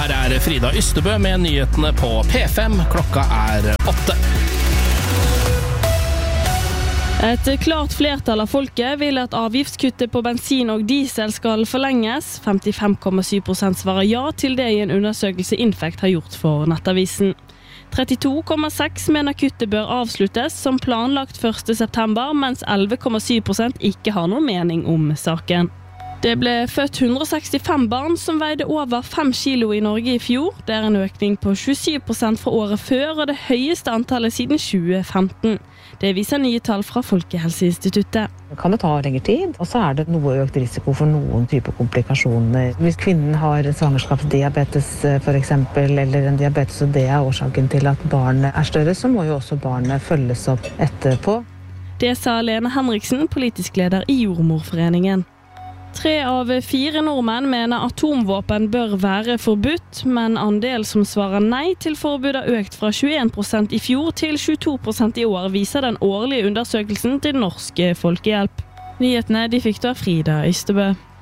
Her Frida Ystebø med nyhetene på P5. Klokka 8. Et klart flertall av folket vil at avgiftskuttet på bensin og diesel skal forlenges. 55,7% svarer ja til det i en undersøkelse Infect har gjort for Nettavisen. 32,6% mener kuttet bør avsluttes som planlagt 1. september, mens 11,7% ikke har noen mening om saken. Det ble født 165 barn som veide over 5 kilo i Norge i fjor. Det en økning på 27% fra året før, og det høyeste antallet siden 2015. Det viser nye tall fra Folkehelseinstituttet. Det kan jo ta lengre tid, og så det noe økt risiko for noen typer komplikasjoner. Hvis kvinnen har svangerskapsdiabetes for eksempel, eller en diabetes, og det årsaken til at barnet større, så må jo også barnet følges opp etterpå. Det sa Lene Henriksen, politisk leder i Jordmorforeningen. 3 av 4 nordmenn mener atomvåpen bør være forbudt, men andel som svarer nei til forbud har økt fra 21% i fjor til 22% i år, viser den årlige undersøkelsen til Norsk Folkehjelp. Nyhetene de fikk da Frida Ystebø.